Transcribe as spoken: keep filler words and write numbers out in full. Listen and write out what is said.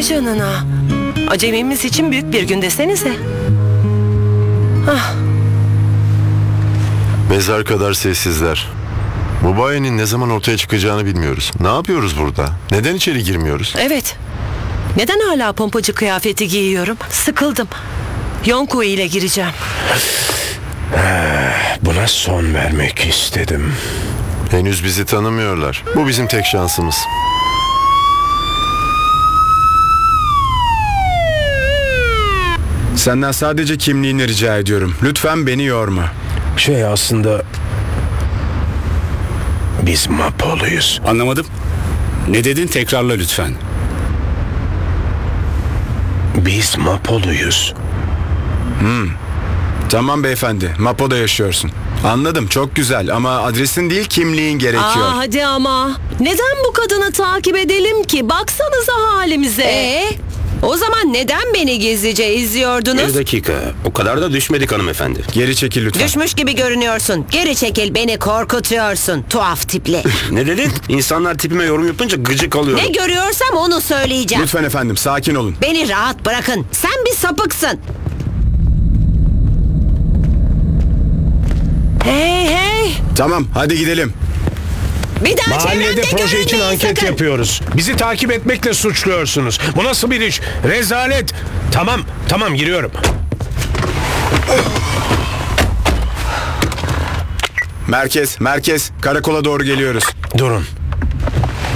Vay canına. Acemimiz için büyük bir gün desenize. Ah. Mezar kadar sessizler. Bu bayenin ne zaman ortaya çıkacağını bilmiyoruz. Ne yapıyoruz burada? Neden içeri girmiyoruz? Evet. Neden hala pompacı kıyafeti giyiyorum? Sıkıldım. Yonko ile gireceğim. Buna son vermek istedim. Henüz bizi tanımıyorlar. Bu bizim tek şansımız. Senden sadece kimliğini rica ediyorum. Lütfen beni yorma. Şey aslında... Biz Mapolu'yuz. Anlamadım. Ne dedin? Tekrarla lütfen. Biz Mapolu'yuz. Tamam beyefendi. Mapo'da yaşıyorsun. Anladım, çok güzel ama adresin değil kimliğin gerekiyor. Aa, hadi ama. Neden bu kadını takip edelim ki? Baksanıza halimize. Ee, o zaman neden beni gizlice izliyordunuz? Bir dakika. O kadar da düşmedik hanımefendi. Geri çekil lütfen. Düşmüş gibi görünüyorsun. Geri çekil, beni korkutuyorsun. Tuhaf tipli. Ne dedin? İnsanlar tipime yorum yapınca gıcık alıyorum. Ne görüyorsam onu söyleyeceğim. Lütfen efendim, sakin olun. Beni rahat bırakın. Sen bir sapıksın. Hey hey. Tamam, hadi gidelim. Bir daha Mahallede çevremde proje için görünmeyin anket sakın. yapıyoruz. Bizi takip etmekle suçluyorsunuz. Bu nasıl bir iş? Rezalet. Tamam, tamam giriyorum. Merkez, merkez. Karakola doğru geliyoruz. Durun.